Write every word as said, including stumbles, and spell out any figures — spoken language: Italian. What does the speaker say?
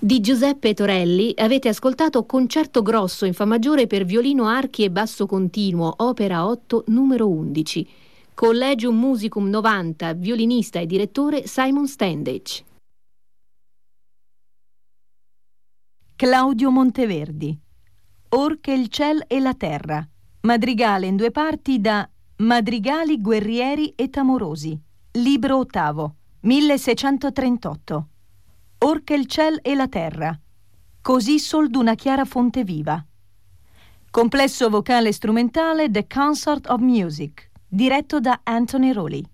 Di Giuseppe Torelli avete ascoltato Concerto grosso in fa maggiore per violino, archi e basso continuo, opera otto, numero undici. Collegium Musicum novanta, violinista e direttore Simon Standage. Claudio Monteverdi. Or che il ciel e la terra. Madrigale in due parti da Madrigali guerrieri e tamorosi. Libro ottavo, milleseicentotrentotto. Or che il ciel e la terra. Così sol d'una chiara fonte viva. Complesso vocale strumentale The Consort of Music, diretto da Anthony Rowley.